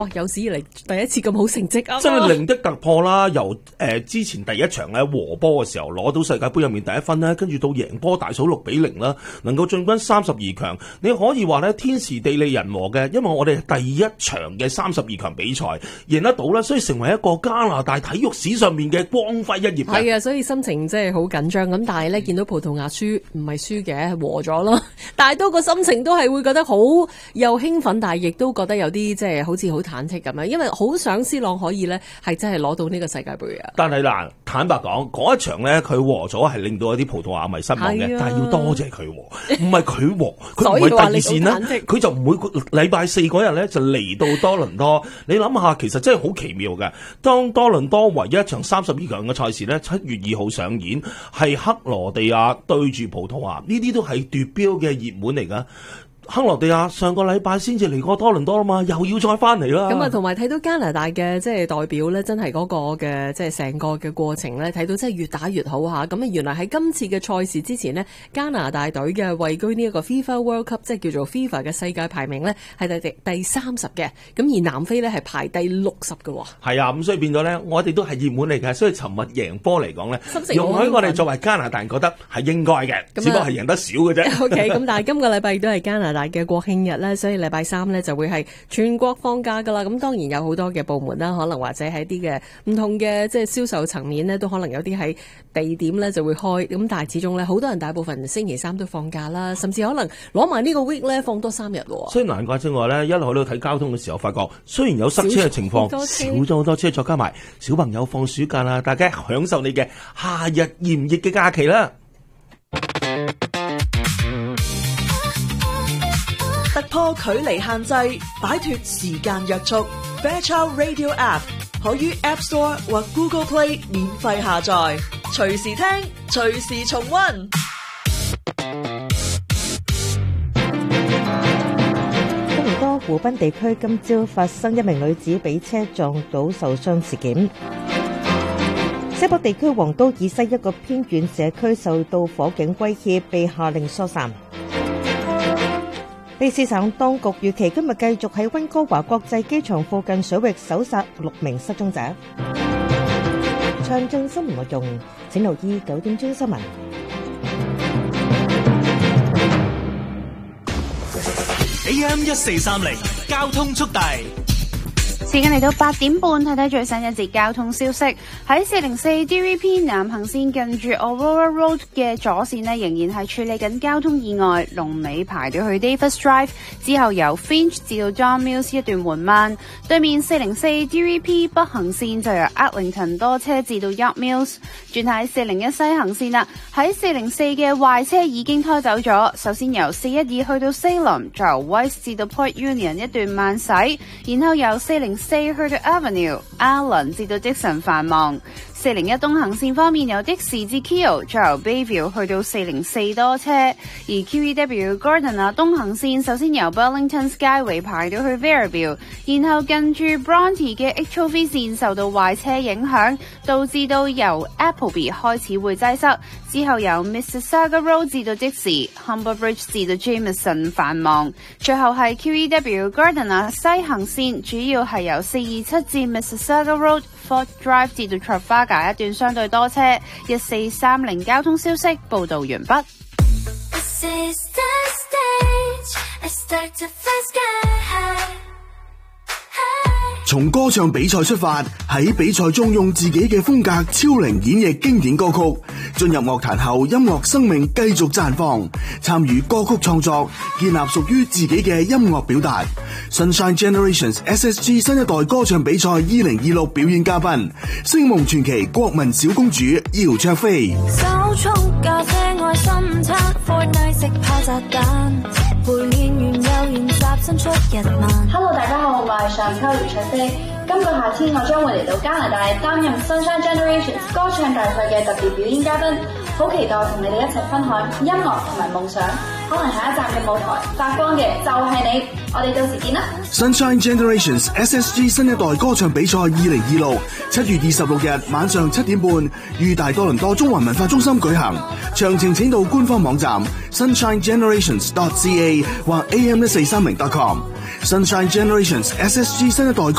有史以嚟第一次咁好成績啊！ 真係零的突破啦！由之前第一場咧和波嘅時候攞到世界盃入面第一分啦，跟住到贏波大數6-0啦，能夠進軍32強。你可以話咧天時地利人和嘅，因為我哋第一場嘅32強比賽贏得到啦，所以成為一個加拿大體育史上面嘅光輝一頁。 係啊，所以心情真係好緊張咁，但係咧見到葡萄牙輸唔係輸嘅，係和咗咯。但係都個心情都係會覺得好又興奮，但係亦都覺得有啲即係好似好忐忑咁樣，因為好想 C 朗可以咧係真係攞到呢個世界盃啊！ 但係嗱，坦白講，嗰一場咧佢和咗係令到一啲葡萄牙迷失望嘅，但係要多謝佢和，唔係佢和，佢唔係第二線啦，佢就唔會禮拜4嗰日咧就嚟到多倫多。你諗下，其實真係好奇妙嘅。當多倫多唯一一場32強嘅賽事咧，7月2號上演，係克羅地亞對住葡萄牙，呢啲都係奪標嘅熱門嚟㗎。克羅地亞上個禮拜先至嚟過多倫多啦嘛，又要再翻嚟啦。 咁啊，同埋睇到加拿大嘅即係代表咧，真係嗰個嘅即係成個嘅過程咧，睇到真係越打越好嚇。咁啊，原來喺今次嘅賽事之前呢，加拿大隊嘅位居呢一個 FIFA World Cup， 即係叫做 FIFA 嘅世界排名咧，係第30嘅。咁而南非咧係排第60嘅。係啊，咁所以變咗咧，我哋都係熱門嚟嘅。所以尋日贏波嚟講咧，容許我哋作為加拿大人覺得係應該嘅，只不過係贏得少嘅啫。 OK， 咁但係今個禮拜亦都係加拿大嘅國慶日咧，所以禮拜3咧就會係全國放假噶啦。咁當然有好多嘅部門啦，可能或者喺啲嘅唔同嘅即係銷售層面咧，都可能有啲喺地點咧就會開。咁但係始終咧，好多人大部分星期3都放假啦，甚至可能攞埋呢個 week 咧放多3日。 所以難怪之外咧，一路喺度睇交通嘅時候，發覺雖然有塞車嘅情況，少咗好多車，再加埋小朋友放暑假啦，大家享受你嘅夏日炎熱嘅假期啦。 突破距離限制，擺脫時間約束。Fairchild Radio App 可於 App Store 或 Google Play 免費下載，隨時聽，隨時重溫。 多倫多湖濱地區今朝發生一名女子被車撞到受傷事件。西北地區黃都以西一個偏遠社區受到火警威脅，被下令疏散。卑詩省當局預期今日繼續喺溫哥華國際機場附近水域搜索6名失蹤者。詳盡新聞內容，請留意9點鐘新聞。 AM1430交通速遞。 時間嚟到8點半，睇睇最新一節交通消息。喺404 DVP 南行線近住 Aurora Road 嘅左線呢，仍然係處理緊交通意外，龍尾排到去 Davis Drive， 之後由 Finch 至到 Don Mills 一段緩慢。對面404 DVP 北行線就由 Eglinton 多車至到 York Mills， 轉喺401西行線啦。喺404嘅壞車已經拖走咗，首先由412去到 Salem， 再由 West 至到 Port Union 一段慢駛，然後由404去到 Avenue、Allen 至到 Dixon 繁忙。401東行線方面，由的士至 Keele， 再由 Bayview 去到404多車。而 QEW Gardiner 東行線首先由 Burlington Skyway 排到去 Veriville， 然後近住 Bronte 嘅 HOV 線受到壞車影響，導致到由 Appleby 開始會擠塞，之後由 Mississauga Road 至到 Dixie、Humber Bridge 至到 Jameson 繁忙。最後係 QEW Gardiner 西行線，主要係由427至 Mississauga Road、Fort Drive 至到 Trafalgar一段相對多車。1430交通消息報道完畢。 從歌唱比賽出發，喺比賽中用自己嘅風格超齡演繹經典歌曲，進入樂壇後音樂生命繼續綻放，參與歌曲創作，建立屬於自己嘅音樂表達。Sunshine Generations SSG 新一代歌唱比賽2026表演嘉賓，星夢傳奇國民小公主姚焯菲。手沖咖啡愛心餐 Fortnite 食炮炸彈，陪練完又研習新出日漫。Hello， 大家好，我係上秋姚焯菲。今個夏天我將會嚟到加拿大擔任 Sunshine Generations 歌唱大賽嘅特別表演嘉賓。 好期待同你哋一齊分享音樂同埋夢想，可能下一站嘅舞台發光嘅就係你，我哋到時見啦。 Sunshine Generations SSG 新一代歌唱比賽2026 7月26日晚上7點半於大多倫多中環文化中心舉行，詳情請到官方網站 sunshinegenerations.ca 或am1430.com。Sunshine Generations SSG 新一代